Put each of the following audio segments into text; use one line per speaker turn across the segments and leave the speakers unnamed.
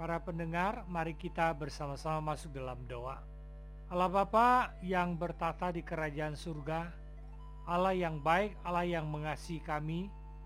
Para pendengar, mari kita bersama-sama masuk dalam doa. Allah Bapa yang bertata di kerajaan surga, Allah yang baik, Allah yang mengasihi kami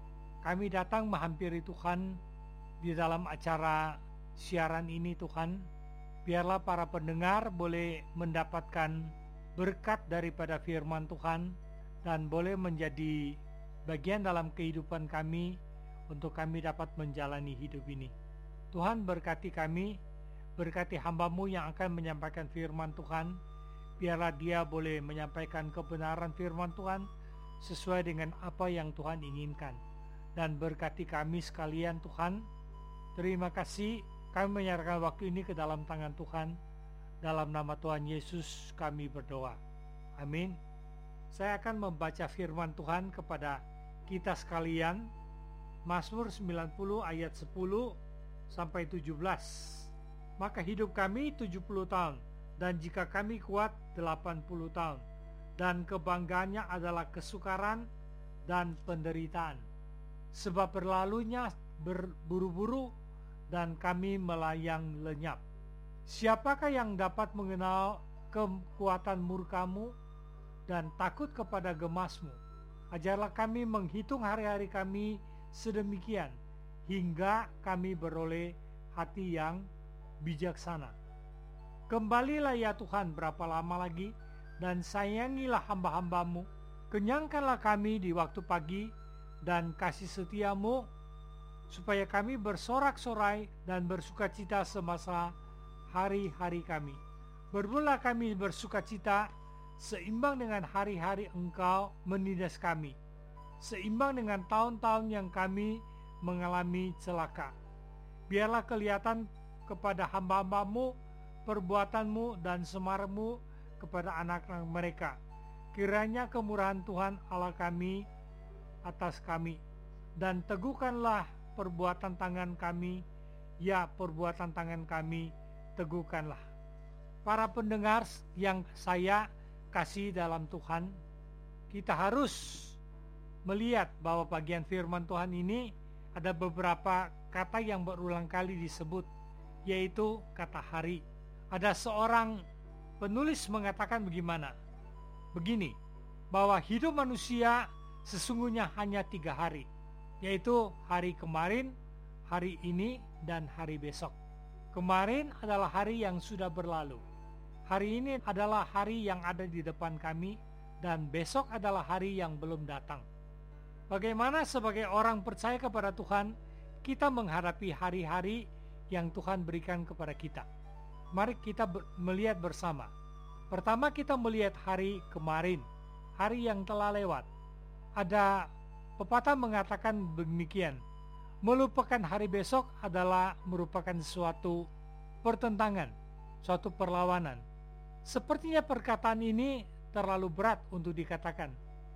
datang menghampiri Tuhan di dalam acara siaran ini Tuhan. Biarlah para pendengar boleh mendapatkan berkat daripada firman Tuhan dan boleh menjadi bagian dalam kehidupan kami untuk kami dapat menjalani hidup ini. Tuhan berkati kami, berkati hamba-Mu yang akan menyampaikan firman Tuhan. Biarlah dia boleh menyampaikan kebenaran firman Tuhan sesuai dengan apa yang Tuhan inginkan. Dan berkati kami sekalian Tuhan. Terima kasih, kami menyerahkan waktu ini ke dalam tangan Tuhan. Dalam nama Tuhan Yesus kami berdoa. Amin. Saya akan membaca firman Tuhan kepada kita sekalian. Mazmur 90 ayat 10 sampai 17. Maka hidup kami 70 tahun, dan jika kami kuat 80 tahun, dan kebanggaannya adalah kesukaran dan penderitaan. Sebab berlalunya berburu-buru dan kami melayang lenyap. Siapakah yang dapat mengenal kekuatan murka-Mu dan takut kepada gemas-Mu? Ajarlah kami menghitung hari-hari kami sedemikian, hingga kami beroleh hati yang bijaksana. Kembalilah ya Tuhan, berapa lama lagi, dan sayangilah hamba-hamba-Mu. Kenyangkanlah kami di waktu pagi, dan kasih setia-Mu, supaya kami bersorak-sorai dan bersukacita semasa hari-hari kami. Bermula kami bersukacita, seimbang dengan hari-hari Engkau menindas kami, seimbang dengan tahun-tahun yang kami mengalami celaka. Biarlah kelihatan kepada hamba-hamba-Mu perbuatan-Mu dan semar-Mu kepada anak-anak mereka. Kiranya kemurahan Tuhan Allah kami atas kami, dan teguhkanlah perbuatan tangan kami, ya perbuatan tangan kami teguhkanlah. Para pendengar yang saya kasih dalam Tuhan, kita harus melihat bahwa bagian firman Tuhan ini ada beberapa kata yang berulang kali disebut, yaitu kata hari. Ada seorang penulis mengatakan begini, bahwa hidup manusia sesungguhnya hanya 3 hari, yaitu hari kemarin, hari ini, dan hari besok. Kemarin adalah hari yang sudah berlalu. Hari ini adalah hari yang ada di depan kami, dan besok adalah hari yang belum datang. Bagaimana sebagai orang percaya kepada Tuhan, kita menghadapi hari-hari yang Tuhan berikan kepada kita? Mari kita melihat bersama. Pertama, kita melihat hari kemarin, hari yang telah lewat. Ada pepatah mengatakan demikian, melupakan hari besok adalah merupakan suatu pertentangan, suatu perlawanan. Sepertinya perkataan ini terlalu berat untuk dikatakan,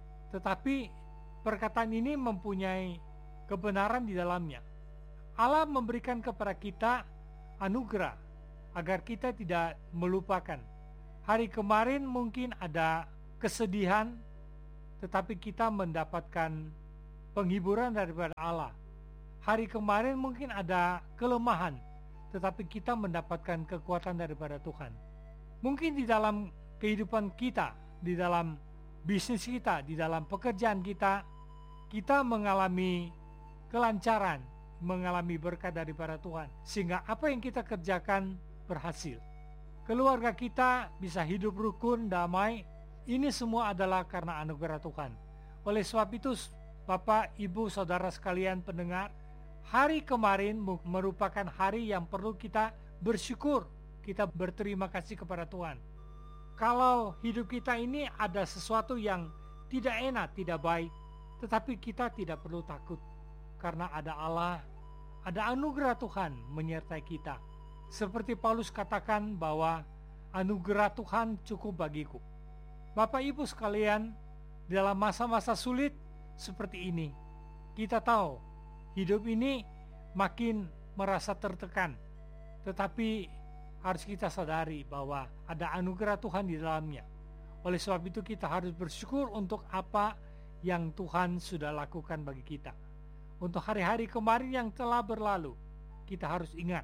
tetapi perkataan ini mempunyai kebenaran di dalamnya. Allah memberikan kepada kita anugerah agar kita tidak melupakan. Hari kemarin mungkin ada kesedihan, tetapi kita mendapatkan penghiburan daripada Allah. Hari kemarin mungkin ada kelemahan, tetapi kita mendapatkan kekuatan daripada Tuhan. Mungkin di dalam kehidupan kita, di dalam bisnis kita, di dalam pekerjaan kita, kita mengalami kelancaran, mengalami berkat daripada Tuhan, sehingga apa yang kita kerjakan berhasil. Keluarga kita bisa hidup rukun, damai. Ini semua adalah karena anugerah Tuhan. Oleh sebab itu, Bapak, Ibu, Saudara sekalian pendengar, hari kemarin merupakan hari yang perlu kita bersyukur, kita berterima kasih kepada Tuhan. Kalau hidup kita ini ada sesuatu yang tidak enak, tidak baik, tetapi kita tidak perlu takut, karena ada Allah, ada anugerah Tuhan menyertai kita. Seperti Paulus katakan bahwa anugerah Tuhan cukup bagiku. Bapak Ibu sekalian, dalam masa-masa sulit seperti ini, kita tahu hidup ini makin merasa tertekan, tetapi harus kita sadari bahwa ada anugerah Tuhan di dalamnya. Oleh sebab itu kita harus bersyukur untuk apa yang Tuhan sudah lakukan bagi kita. Untuk hari-hari kemarin yang telah berlalu, kita harus ingat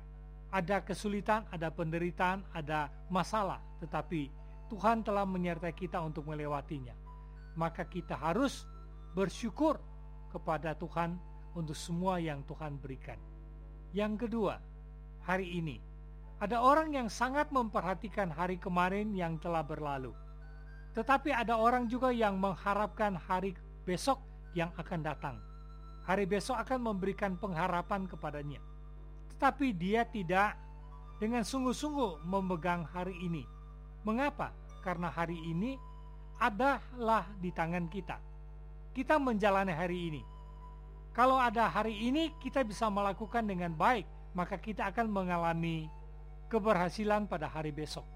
ada kesulitan, ada penderitaan, ada masalah, tetapi Tuhan telah menyertai kita untuk melewatinya. Maka kita harus bersyukur kepada Tuhan untuk semua yang Tuhan berikan. Yang kedua, hari ini ada orang yang sangat memperhatikan hari kemarin yang telah berlalu. Tetapi ada orang juga yang mengharapkan hari besok yang akan datang. Hari besok akan memberikan pengharapan kepadanya. Tetapi dia tidak dengan sungguh-sungguh memegang hari ini. Mengapa? Karena hari ini adalah di tangan kita. Kita menjalani hari ini. Kalau ada hari ini kita bisa melakukan dengan baik, maka kita akan mengalami keberhasilan pada hari besok.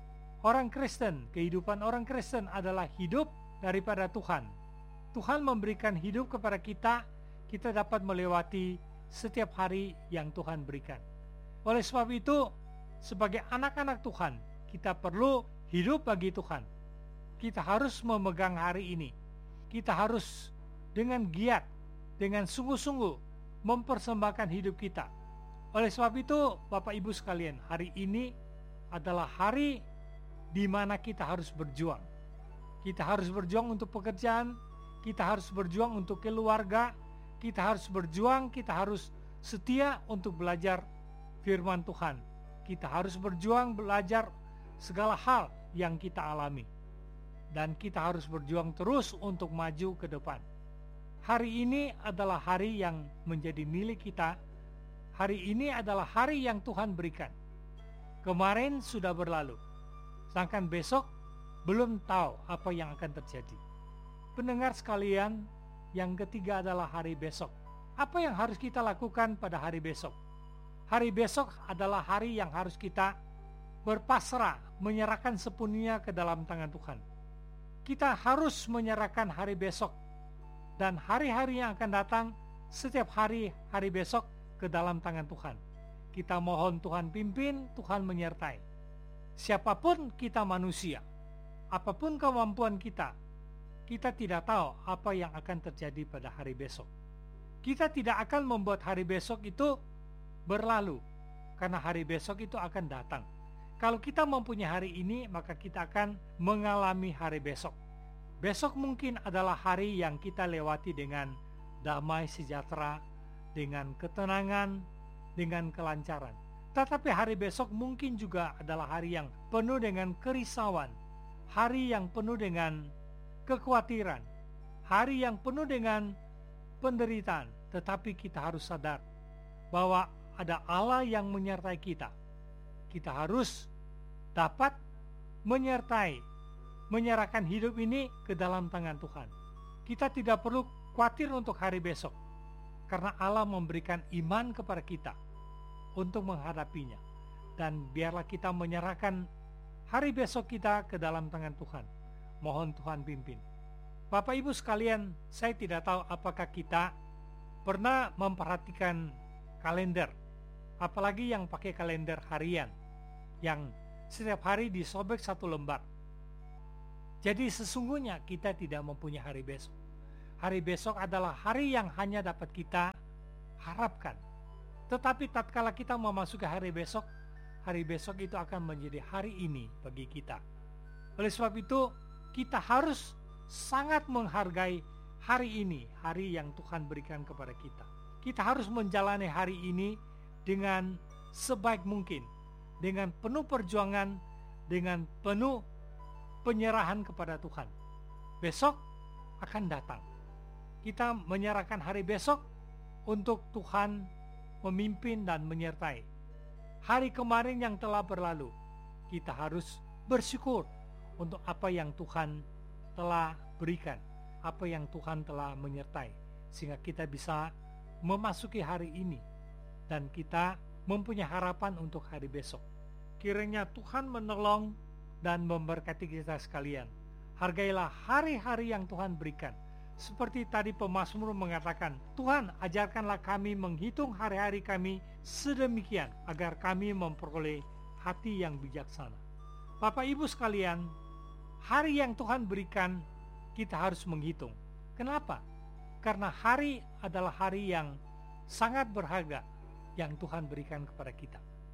Orang Kristen, kehidupan orang Kristen adalah hidup daripada Tuhan. Tuhan memberikan hidup kepada kita, kita dapat melewati setiap hari yang Tuhan berikan. Oleh sebab itu, sebagai anak-anak Tuhan, kita perlu hidup bagi Tuhan. Kita harus memegang hari ini. Kita harus dengan giat, dengan sungguh-sungguh mempersembahkan hidup kita. Oleh sebab itu, Bapak Ibu sekalian, hari ini adalah hari di mana kita harus berjuang. Kita harus berjuang untuk pekerjaan, kita harus berjuang untuk keluarga, kita harus berjuang, kita harus setia untuk belajar firman Tuhan. Kita harus berjuang belajar segala hal yang kita alami. Dan kita harus berjuang terus untuk maju ke depan. Hari ini adalah hari yang menjadi milik kita. Hari ini adalah hari yang Tuhan berikan. Kemarin sudah berlalu. Sedangkan besok belum tahu apa yang akan terjadi. Pendengar sekalian, yang ketiga adalah hari besok. Apa yang harus kita lakukan pada hari besok? Hari besok adalah hari yang harus kita berpasrah, menyerahkan sepenuhnya ke dalam tangan Tuhan. Kita harus menyerahkan hari besok dan hari-hari yang akan datang, setiap hari besok ke dalam tangan Tuhan. Kita mohon Tuhan pimpin, Tuhan menyertai. Siapapun kita manusia, apapun kemampuan kita tidak tahu apa yang akan terjadi pada hari besok. Kita tidak akan membuat hari besok itu berlalu, karena hari besok itu akan datang. Kalau kita mempunyai hari ini, maka kita akan mengalami hari besok. Besok mungkin adalah hari yang kita lewati dengan damai sejahtera, dengan ketenangan, dengan kelancaran. Tetapi hari besok mungkin juga adalah hari yang penuh dengan kerisauan, hari yang penuh dengan kekhawatiran, hari yang penuh dengan penderitaan. Tetapi kita harus sadar bahwa ada Allah yang menyertai kita. Kita harus dapat menyerahkan hidup ini ke dalam tangan Tuhan. Kita tidak perlu khawatir untuk hari besok, karena Allah memberikan iman kepada kita untuk menghadapinya. Dan biarlah kita menyerahkan hari besok kita ke dalam tangan Tuhan. Mohon Tuhan pimpin. Bapak Ibu sekalian, saya tidak tahu apakah kita pernah memperhatikan kalender, apalagi yang pakai kalender harian, yang setiap hari disobek satu lembar. Jadi sesungguhnya kita tidak mempunyai hari besok. Hari besok adalah hari yang hanya dapat kita harapkan. Tetapi tatkala kita memasuki hari besok itu akan menjadi hari ini bagi kita. Oleh sebab itu, kita harus sangat menghargai hari ini, hari yang Tuhan berikan kepada kita. Kita harus menjalani hari ini dengan sebaik mungkin, dengan penuh perjuangan, dengan penuh penyerahan kepada Tuhan. Besok akan datang. Kita menyerahkan hari besok untuk Tuhan memimpin dan menyertai. Hari kemarin yang telah berlalu, kita harus bersyukur untuk apa yang Tuhan telah berikan, apa yang Tuhan telah menyertai, sehingga kita bisa memasuki hari ini dan kita mempunyai harapan untuk hari besok. Kiranya Tuhan menolong dan memberkati kita sekalian. Hargailah hari-hari yang Tuhan berikan. Seperti tadi pemazmur mengatakan, Tuhan ajarkanlah kami menghitung hari-hari kami sedemikian agar kami memperoleh hati yang bijaksana. Bapak Ibu sekalian, hari yang Tuhan berikan kita harus menghitung. Kenapa? Karena hari adalah hari yang sangat berharga yang Tuhan berikan kepada kita.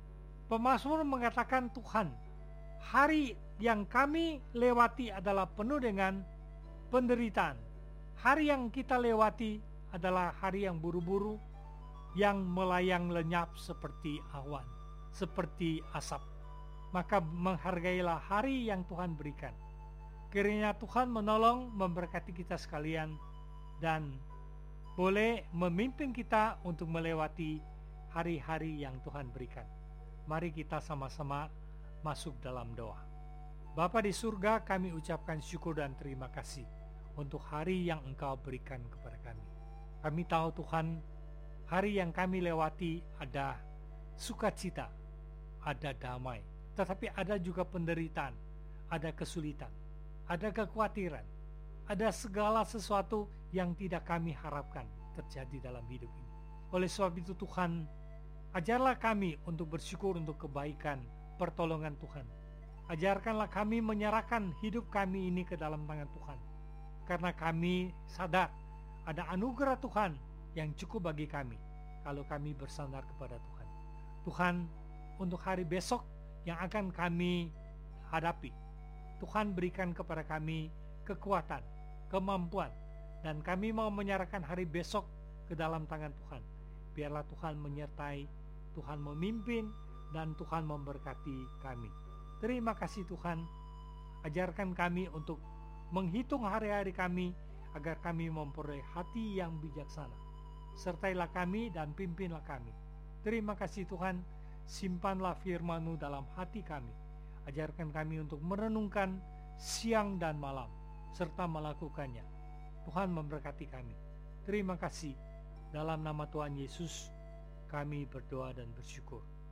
Pemazmur mengatakan, Tuhan, hari yang kami lewati adalah penuh dengan penderitaan. Hari yang kita lewati adalah hari yang buru-buru, yang melayang lenyap seperti awan, seperti asap. Maka menghargailah hari yang Tuhan berikan. Kiranya Tuhan menolong, memberkati kita sekalian, dan boleh memimpin kita untuk melewati hari-hari yang Tuhan berikan. Mari kita sama-sama masuk dalam doa. Bapa di surga, kami ucapkan syukur dan terima kasih untuk hari yang Engkau berikan kepada kami. Kami tahu Tuhan, hari yang kami lewati ada sukacita, ada damai, tetapi ada juga penderitaan, ada kesulitan, ada kekhawatiran, ada segala sesuatu yang tidak kami harapkan terjadi dalam hidup ini. Oleh sebab itu Tuhan, ajarlah kami untuk bersyukur untuk kebaikan, pertolongan Tuhan. Ajarkanlah kami menyerahkan hidup kami ini ke dalam tangan Tuhan. Karena kami sadar ada anugerah Tuhan yang cukup bagi kami kalau kami bersandar kepada Tuhan. Tuhan, untuk hari besok yang akan kami hadapi, Tuhan berikan kepada kami kekuatan, kemampuan, dan kami mau menyerahkan hari besok ke dalam tangan Tuhan. Biarlah Tuhan menyertai, Tuhan memimpin, dan Tuhan memberkati kami. Terima kasih Tuhan, ajarkan kami untuk menghitung hari-hari kami agar kami memperoleh hati yang bijaksana. Sertailah kami dan pimpinlah kami. Terima kasih Tuhan, simpanlah firman-Mu dalam hati kami. Ajarkan kami untuk merenungkan siang dan malam, serta melakukannya. Tuhan memberkati kami. Terima kasih. Dalam nama Tuhan Yesus, kami berdoa dan bersyukur.